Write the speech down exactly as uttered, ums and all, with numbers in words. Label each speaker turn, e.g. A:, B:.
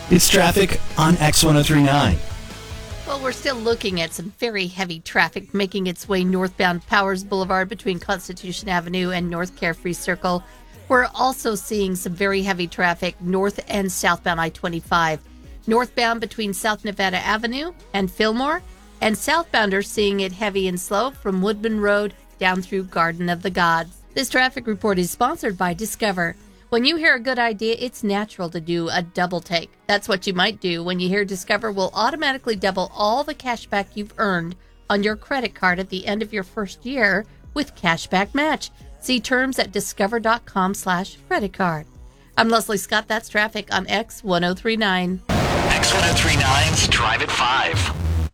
A: It's traffic on X ten thirty-nine.
B: Well, we're still looking at some very heavy traffic making its way northbound Powers Boulevard between Constitution Avenue and North Carefree Circle. We're also seeing some very heavy traffic north and southbound I twenty-five. Northbound between South Nevada Avenue and Fillmore, and southbound are seeing it heavy and slow from Woodman Road down through Garden of the Gods. This traffic report is sponsored by Discover. When you hear a good idea, it's natural to do a double take. That's what you might do when you hear Discover will automatically double all the cash back you've earned on your credit card at the end of your first year with Cashback Match. See terms at discover.com slash credit card. I'm Leslie Scott. That's traffic on X ten thirty-nine.
C: X ten thirty-nine's Drive at five.